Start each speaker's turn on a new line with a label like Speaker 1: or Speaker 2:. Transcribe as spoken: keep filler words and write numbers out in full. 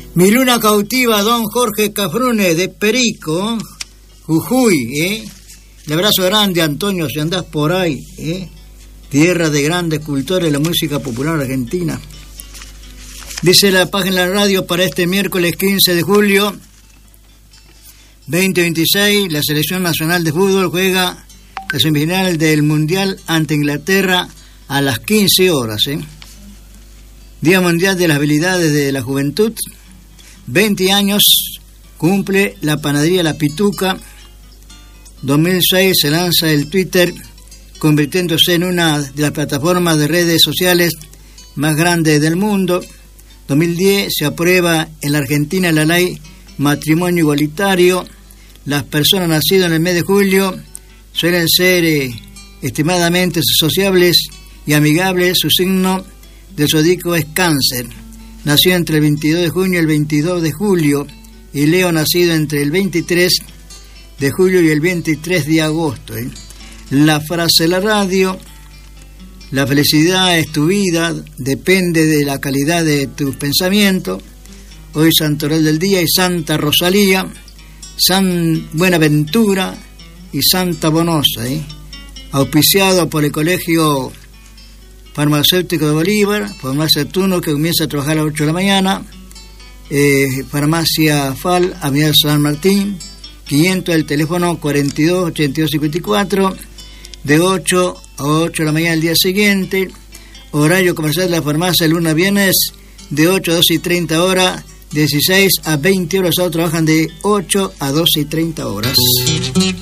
Speaker 1: Mi luna cautiva, don Jorge Cafrune de Perico, Jujuy, ¿eh? El abrazo grande, Antonio, si andás por ahí, ¿eh? Tierra de grandes cultores de la música popular argentina. Dice la página de la radio para este miércoles quince de julio veinte veintiséis, la selección nacional de fútbol juega la semifinal del Mundial ante Inglaterra a las quince horas, ¿eh? Día Mundial de las Habilidades de la Juventud. veinte años cumple la panadería La Pituca. dos mil seis se lanza el Twitter, convirtiéndose en una de las plataformas de redes sociales más grandes del mundo. dos mil diez se aprueba en la Argentina la ley matrimonio igualitario. Las personas nacidas en el mes de julio suelen ser eh, extremadamente sociables y amigables. Su signo del zodíaco es Cáncer. Nació entre el veintidós de junio y el veintidós de julio. Y Leo, nacido entre el veintitrés de julio y el veintitrés de agosto. ¿eh? La frase de la radio: la felicidad es tu vida, depende de la calidad de tus pensamientos. Hoy Santoral del Día y Santa Rosalía, San Buenaventura y Santa Bonosa, ¿eh? Auspiciado por el Colegio Farmacéutico de Bolívar, Farmacia Tuno, que comienza a trabajar a las ocho de la mañana, eh, Farmacia Fal, Avenida San Martín, quinientos, el teléfono cuarenta y dos, ochenta y dos, cincuenta y cuatro, de ocho a ocho de la mañana el día siguiente. Horario comercial de la farmacia de lunes a viernes de ocho a doce y treinta horas, dieciséis a veinte horas. Sábado trabajan de ocho a doce y treinta horas.